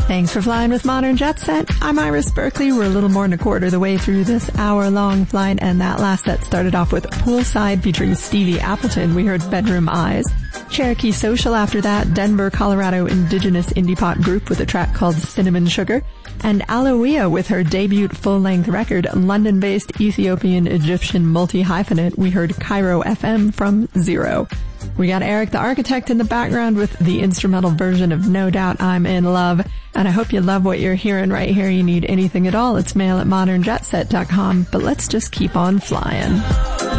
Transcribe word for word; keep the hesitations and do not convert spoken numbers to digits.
Thanks for flying with Modern Jet Set. I'm Iris Berkeley. We're a little more than a quarter of the way through this hour-long flight, and that last set started off with Poolside featuring Stevie Appleton. We heard Bedroom Eyes. Cherokee Social after that, Denver, Colorado indigenous indie pop group with a track called Cinnamon Sugar, and Aloia with her debut full-length record, London-based Ethiopian Egyptian multi-hyphenate. We heard Cairo F M from Zero. We got Eric the Architect in the background with the instrumental version of No Doubt I'm in Love. And I hope you love what you're hearing right here. You need anything at all, it's mail at modern jet set dot com. But let's just keep on flying.